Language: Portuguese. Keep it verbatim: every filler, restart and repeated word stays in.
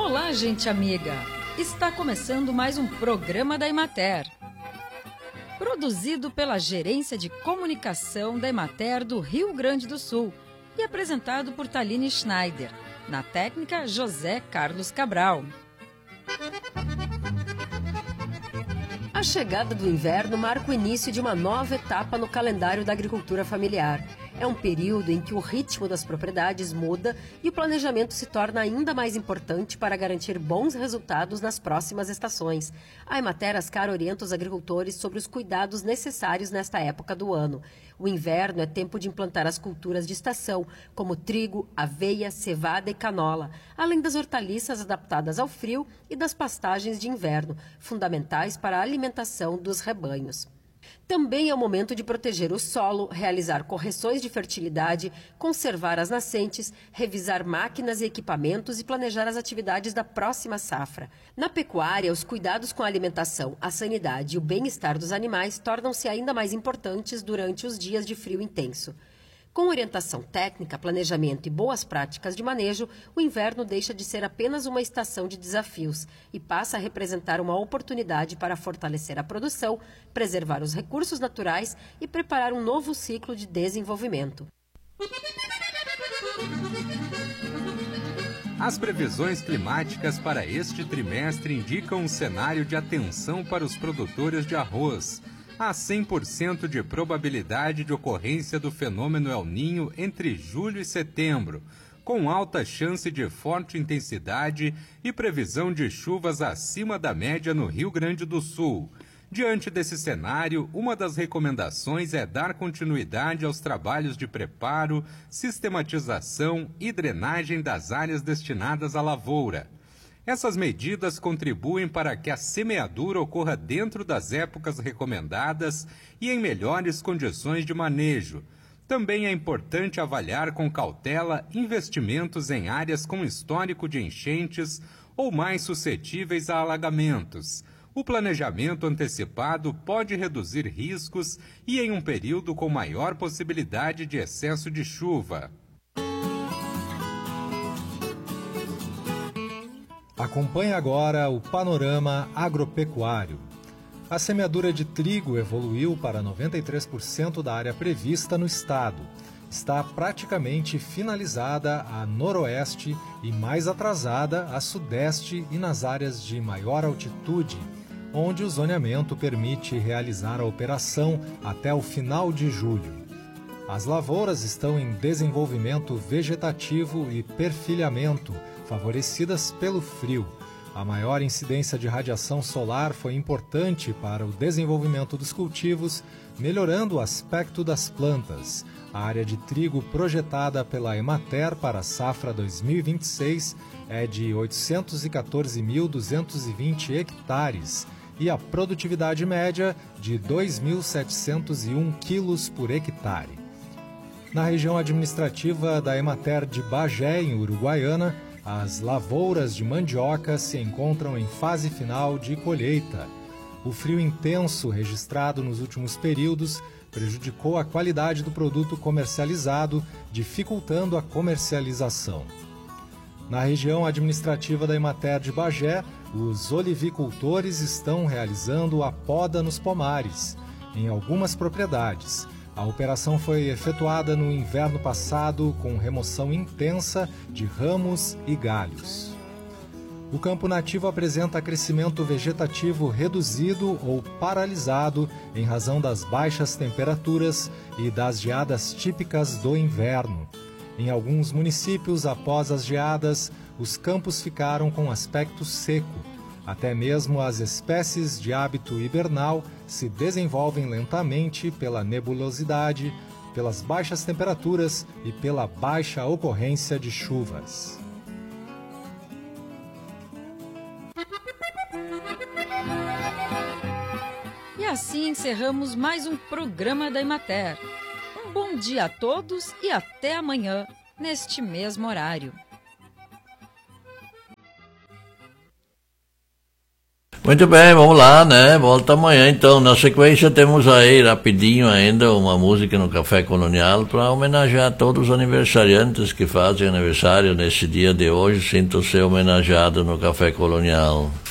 Olá, gente amiga! Está começando mais um programa da Emater. Produzido pela Gerência de Comunicação da Emater do Rio Grande do Sul e apresentado por Thaline Schneider. Na técnica, José Carlos Cabral. A chegada do inverno marca o início de uma nova etapa no calendário da agricultura familiar. É um período em que o ritmo das propriedades muda e o planejamento se torna ainda mais importante para garantir bons resultados nas próximas estações. A Emater Ascar orienta os agricultores sobre os cuidados necessários nesta época do ano. O inverno é tempo de implantar as culturas de estação, como trigo, aveia, cevada e canola, além das hortaliças adaptadas ao frio e das pastagens de inverno, fundamentais para a alimentação dos rebanhos. Também é o momento de proteger o solo, realizar correções de fertilidade, conservar as nascentes, revisar máquinas e equipamentos e planejar as atividades da próxima safra. Na pecuária, os cuidados com a alimentação, a sanidade e o bem-estar dos animais tornam-se ainda mais importantes durante os dias de frio intenso. Com orientação técnica, planejamento e boas práticas de manejo, o inverno deixa de ser apenas uma estação de desafios e passa a representar uma oportunidade para fortalecer a produção, preservar os recursos naturais e preparar um novo ciclo de desenvolvimento. As previsões climáticas para este trimestre indicam um cenário de atenção para os produtores de arroz. Há cem por cento de probabilidade de ocorrência do fenômeno El Niño entre julho e setembro, com alta chance de forte intensidade e previsão de chuvas acima da média no Rio Grande do Sul. Diante desse cenário, uma das recomendações é dar continuidade aos trabalhos de preparo, sistematização e drenagem das áreas destinadas à lavoura. Essas medidas contribuem para que a semeadura ocorra dentro das épocas recomendadas e em melhores condições de manejo. Também é importante avaliar com cautela investimentos em áreas com histórico de enchentes ou mais suscetíveis a alagamentos. O planejamento antecipado pode reduzir riscos e em um período com maior possibilidade de excesso de chuva. Acompanhe agora o panorama agropecuário. A semeadura de trigo evoluiu para noventa e três por cento da área prevista no estado. Está praticamente finalizada a noroeste e mais atrasada a sudeste e nas áreas de maior altitude, onde o zoneamento permite realizar a operação até o final de julho. As lavouras estão em desenvolvimento vegetativo e perfilhamento, favorecidas pelo frio. A maior incidência de radiação solar foi importante para o desenvolvimento dos cultivos, melhorando o aspecto das plantas. A área de trigo projetada pela Emater para a safra dois mil e vinte e seis é de oitocentos e quatorze mil duzentos e vinte hectares e a produtividade média de dois mil setecentos e um quilos por hectare. Na região administrativa da Emater de Bagé, em Uruguaiana, as lavouras de mandioca se encontram em fase final de colheita. O frio intenso registrado nos últimos períodos prejudicou a qualidade do produto comercializado, dificultando a comercialização. Na região administrativa da Emater de Bagé, os olivicultores estão realizando a poda nos pomares, em algumas propriedades. A operação foi efetuada no inverno passado com remoção intensa de ramos e galhos. O campo nativo apresenta crescimento vegetativo reduzido ou paralisado em razão das baixas temperaturas e das geadas típicas do inverno. Em alguns municípios, após as geadas, os campos ficaram com aspecto seco. Até mesmo as espécies de hábito hibernal se desenvolvem lentamente pela nebulosidade, pelas baixas temperaturas e pela baixa ocorrência de chuvas. E assim encerramos mais um programa da Emater. Um bom dia a todos e até amanhã, neste mesmo horário. Muito bem, vamos lá, né? Volta amanhã, então. Na sequência temos aí, rapidinho ainda, uma música no Café Colonial para homenagear todos os aniversariantes que fazem aniversário nesse dia de hoje. Sinto ser homenageado no Café Colonial.